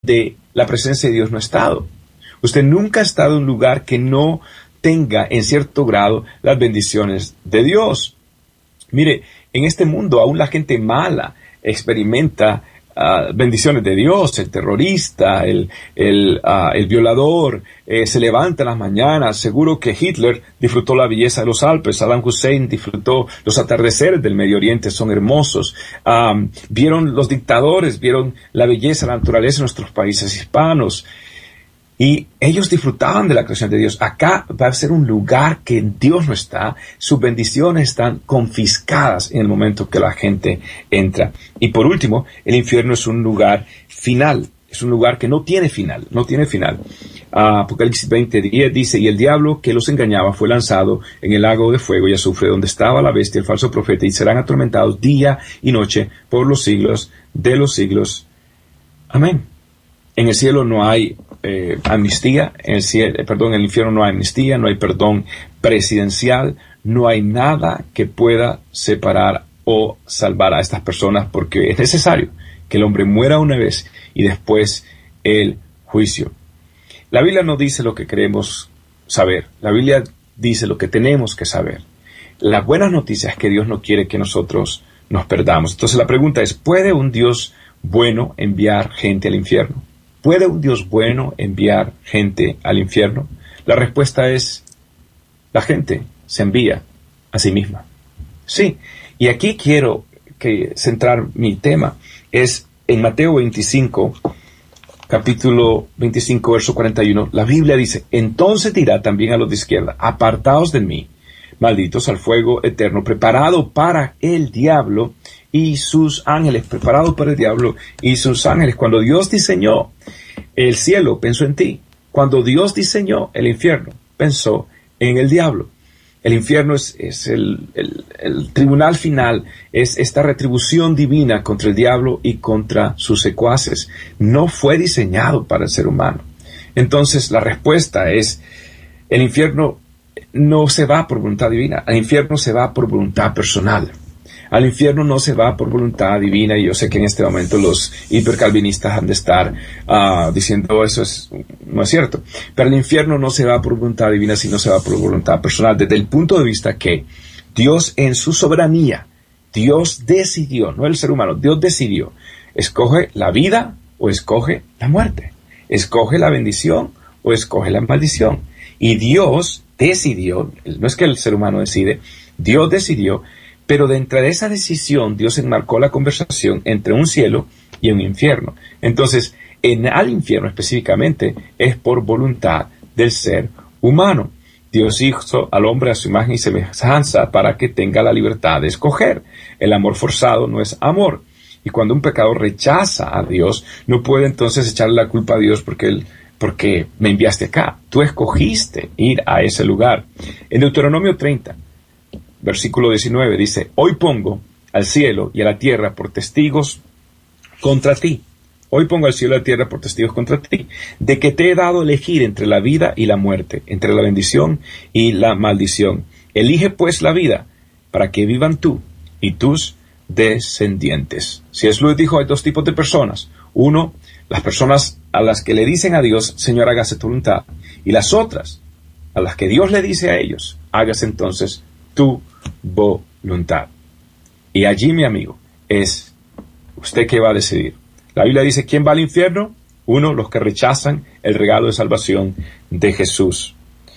donde la presencia de Dios no ha estado. Usted nunca ha estado en un lugar que no tenga en cierto grado las bendiciones de Dios. Mire, en este mundo aún la gente mala experimenta bendiciones de Dios. El terrorista, el violador, se levanta en las mañanas. Seguro que Hitler disfrutó la belleza de los Alpes, Saddam Hussein disfrutó los atardeceres del Medio Oriente, son hermosos. Vieron los dictadores, vieron la belleza, la naturaleza de nuestros países hispanos. Y ellos disfrutaban de la creación de Dios. Acá va a ser un lugar que Dios no está. Sus bendiciones están confiscadas en el momento que la gente entra. Y por último, el infierno es un lugar final. Es un lugar que no tiene final. No tiene final. Apocalipsis 20:10 dice, y el diablo que los engañaba fue lanzado en el lago de fuego y azufre, donde estaba la bestia, el falso profeta, y serán atormentados día y noche por los siglos de los siglos. Amén. En el cielo no hay amnistía, en el infierno no hay amnistía, no hay perdón presidencial, no hay nada que pueda separar o salvar a estas personas, porque es necesario que el hombre muera una vez y después el juicio. La Biblia no dice lo que queremos saber, la Biblia dice lo que tenemos que saber. La buena noticia es que Dios no quiere que nosotros nos perdamos. Entonces la pregunta es, ¿puede un Dios bueno enviar gente al infierno? ¿Puede un Dios bueno enviar gente al infierno? La respuesta es, la gente se envía a sí misma. Sí, y aquí quiero centrar mi tema, es en Mateo 25, capítulo 25, verso 41, la Biblia dice, entonces dirá también a los de izquierda, apartaos de mí, malditos al fuego eterno, preparado para el diablo y sus ángeles, preparado para el diablo y sus ángeles. Cuando Dios diseñó el cielo, pensó en ti. Cuando Dios diseñó el infierno, pensó en el diablo. El infierno es el tribunal final, es esta retribución divina contra el diablo y contra sus secuaces. No fue diseñado para el ser humano. Entonces la respuesta es, el infierno no se va por voluntad divina, al infierno se va por voluntad personal. Al infierno no se va por voluntad divina, y yo sé que en este momento los hipercalvinistas han de estar diciendo eso no es cierto. Pero el infierno no se va por voluntad divina, sino se va por voluntad personal. Desde el punto de vista que Dios en su soberanía, Dios decidió, no el ser humano, Dios decidió, escoge la vida o escoge la muerte, escoge la bendición o escoge la maldición. Y Dios decidió, no es que el ser humano decide, Dios decidió. Pero dentro de esa decisión, Dios enmarcó la conversación entre un cielo y un infierno. Entonces, al infierno específicamente es por voluntad del ser humano. Dios hizo al hombre a su imagen y semejanza para que tenga la libertad de escoger. El amor forzado no es amor. Y cuando un pecador rechaza a Dios, no puede entonces echarle la culpa a Dios porque me enviaste acá. Tú escogiste ir a ese lugar. En Deuteronomio 30, versículo 19 dice, hoy pongo al cielo y a la tierra por testigos contra ti. Hoy pongo al cielo y a la tierra por testigos contra ti, de que te he dado a elegir entre la vida y la muerte, entre la bendición y la maldición. Elige pues la vida, para que vivan tú y tus descendientes. C.S. Lewis dijo, hay dos tipos de personas. Uno, las personas a las que le dicen a Dios, Señor, hágase tu voluntad. Y las otras, a las que Dios le dice a ellos, hágase entonces tu voluntad. Y allí, mi amigo, es usted que va a decidir. La Biblia dice, ¿quién va al infierno? Uno, los que rechazan el regalo de salvación de Jesús.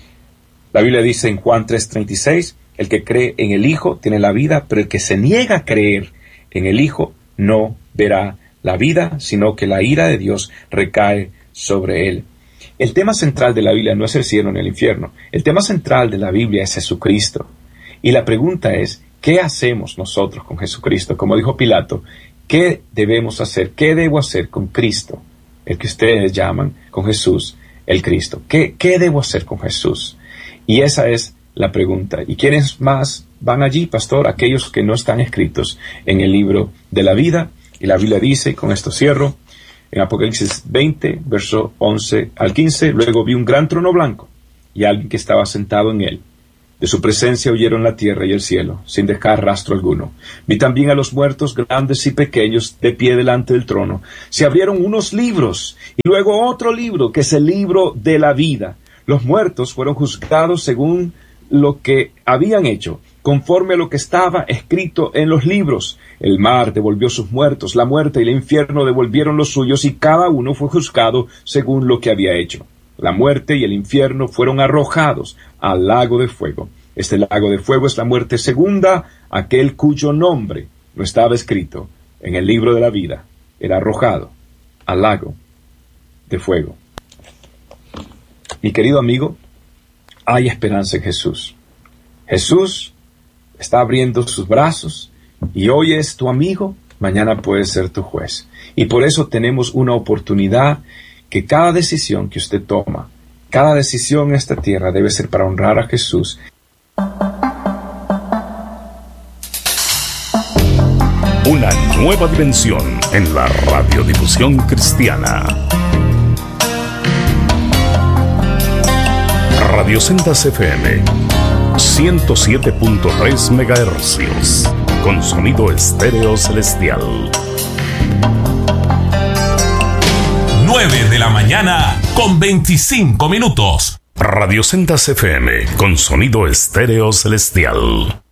La Biblia dice en Juan 3:36, el que cree en el Hijo tiene la vida, pero el que se niega a creer en el Hijo no verá la vida, sino que la ira de Dios recae sobre él. El tema central de la Biblia no es el cielo ni el infierno. El tema central de la Biblia es Jesucristo. Y la pregunta es, ¿qué hacemos nosotros con Jesucristo? Como dijo Pilato, ¿qué debemos hacer? ¿Qué debo hacer con Cristo? El que ustedes llaman con Jesús, el Cristo. ¿Qué debo hacer con Jesús? Y esa es la pregunta. ¿Y quiénes más van allí, pastor? Aquellos que no están escritos en el libro de la vida. Y la Biblia dice, y con esto cierro, en Apocalipsis 20, verso 11 al 15, luego vi un gran trono blanco y alguien que estaba sentado en él. De su presencia huyeron la tierra y el cielo, sin dejar rastro alguno. Vi también a los muertos, grandes y pequeños, de pie delante del trono. Se abrieron unos libros, y luego otro libro, que es el libro de la vida. Los muertos fueron juzgados según lo que habían hecho, conforme a lo que estaba escrito en los libros. El mar devolvió sus muertos, la muerte y el infierno devolvieron los suyos, y cada uno fue juzgado según lo que había hecho. La muerte y el infierno fueron arrojados al lago de fuego. Este lago de fuego es la muerte segunda, aquel cuyo nombre no estaba escrito en el libro de la vida. Era arrojado al lago de fuego. Mi querido amigo, hay esperanza en Jesús. Jesús está abriendo sus brazos y hoy es tu amigo, mañana puede ser tu juez. Y por eso tenemos una oportunidad que cada decisión que usted toma, cada decisión en esta tierra debe ser para honrar a Jesús. Una nueva dimensión en la radiodifusión cristiana. Radio Sendas FM 107.3 MHz con sonido estéreo celestial. 9 de la mañana con 25 minutos. Radio Sendas FM con sonido estéreo celestial.